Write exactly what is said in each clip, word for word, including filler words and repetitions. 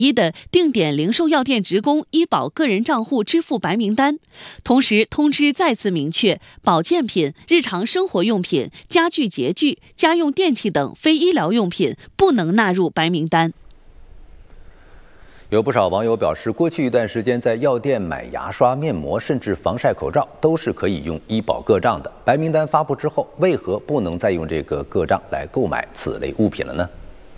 一的定点零售药店职工医保个人账户支付白名单，同时通知再次明确，保健品、日常生活用品、家具洁具、家用电器等非医疗用品不能纳入白名单。 有不少网友表示，过去一段时间在药店买牙刷、面膜，甚至防晒口罩，都是可以用医保个账的。白名单发布之后，为何不能再用这个个账来购买此类物品了呢？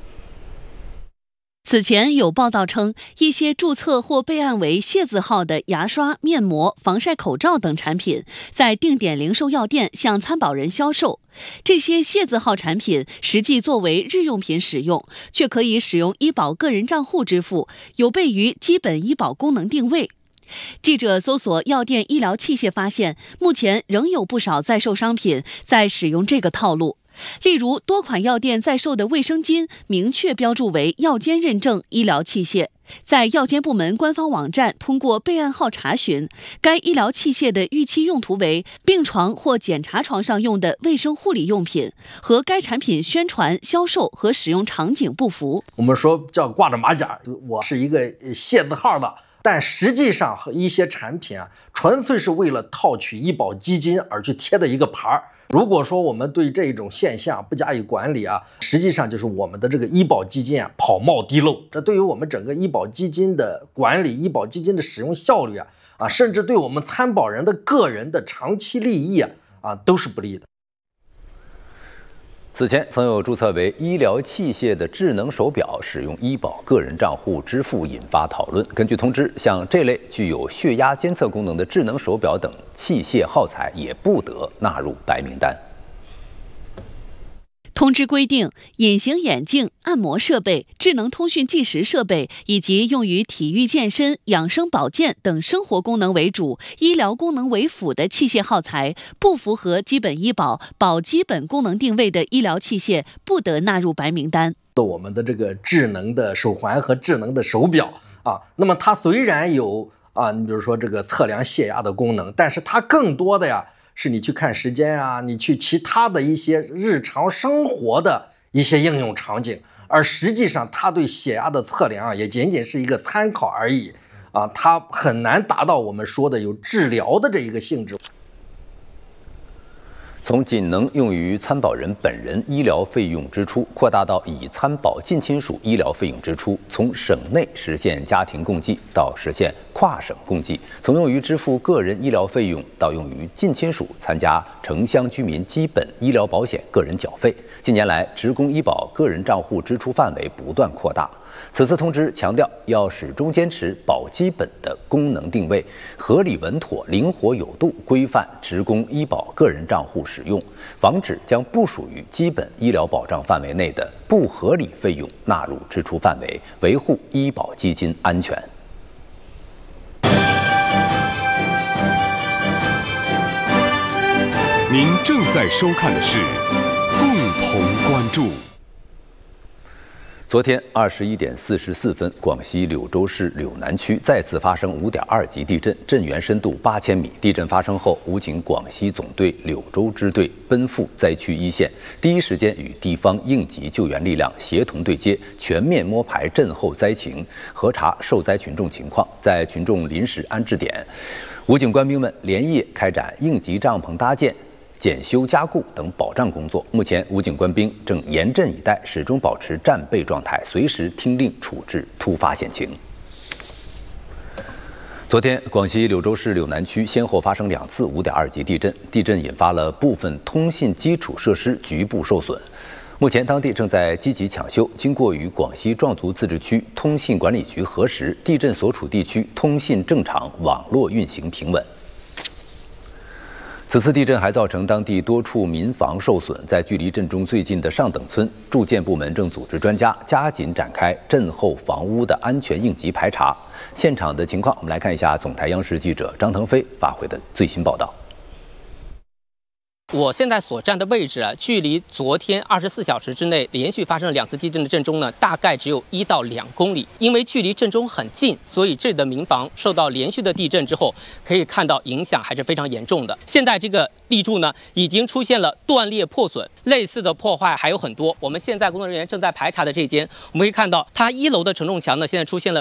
此前有报道称，一些注册或备案为谢字号的牙刷、面膜、防晒口罩等产品，在定点零售药店向参保人销售。这些谢字号产品实际作为日用品使用，却可以使用医保个人账户支付，有悖于基本医保功能定位。记者搜索药店医疗器械发现，目前仍有不少在售商品在使用这个套路。例如，多款药店在售的卫生巾明确标注为药监认证医疗器械，在药监部门官方网站通过备案号查询，该医疗器械的预期用途为病床或检查床上用的卫生护理用品，和该产品宣传、销售和使用场景不符。 我们说叫挂着马甲，我是一个谢字号的，但实际上一些产品啊，纯粹是为了套取医保基金而去贴的一个牌儿。如果说我们对这种现象不加以管理啊，实际上就是我们的这个医保基金啊跑冒滴漏，这对于我们整个医保基金的管理、医保基金的使用效率啊啊，甚至对我们参保人的个人的长期利益啊啊都是不利的。 此前曾有注册为医疗器械的智能手表使用医保个人账户支付引发讨论。根据通知，像这类具有血压监测功能的智能手表等器械耗材也不得纳入白名单。 通知规定，隐形眼镜、按摩设备、智能通讯计时设备以及用于体育健身、养生保健等生活功能为主、医疗功能为辅的器械耗材，不符合基本医保保基本功能定位的医疗器械，不得纳入白名单。 我们的这个智能的手环和智能的手表啊，那么它虽然有啊，你比如说这个测量血压的功能，但是它更多的呀，是你去看时间啊，你去其他的一些日常生活的一些应用场景，而实际上它对血压的测量啊，也仅仅是一个参考而已啊，它很难达到我们说的有治疗的这一个性质。 从仅能用于参保人本人医疗费用支出，扩大到以参保近亲属医疗费用支出；从省内实现家庭共计到实现跨省共计；从用于支付个人医疗费用到用于近亲属参加城乡居民基本医疗保险个人缴费。近年来，职工医保个人账户支出范围不断扩大。此次通知强调，要始终坚持保基本的功能定位，合理稳妥、灵活有度规范职工医保个人账户使用，防止将不属于基本医疗保障范围内的不合理费用纳入支出范围，维护医保基金安全。 您正在收看的是共同关注。 昨天二十一点四十四分，广西柳州市柳南区再次发生五点二级地震，震源深度八千米。地震发生后，武警广西总队柳州支队奔赴灾区一线，第一时间与地方应急救援力量协同对接，全面摸排震后灾情，核查受灾群众情况。在群众临时安置点，武警官兵们连夜开展应急帐篷搭建、检修加固等保障工作。目前，武警官兵正严阵以待，始终保持战备状态，随时听令处置突发险情。昨天，广西柳州市柳南区先后发生两次五点二级地震，地震引发了部分通信基础设施局部受损。目前，当地正在积极抢修。经过与广西壮族自治区通信管理局核实，地震所处地区通信正常，网络运行平稳。此次地震还造成当地多处民房受损，在距离震中最近的上等村，住建部门正组织专家加紧展开震后房屋的安全应急排查。现场的情况，我们来看一下总台央视记者张腾飞发回的最新报道。 我现在所站的位置啊，距离昨天二十四小时之内连续发生了两次地震的震中呢，大概只有一到两公里。因为距离震中很近，所以这里的民房受到连续的地震之后，可以看到影响还是非常严重的。现在这个地柱呢，已经出现了断裂破损，类似的破坏还有很多。我们现在工作人员正在排查的这间，我们可以看到它一楼的承重墙呢，现在出现了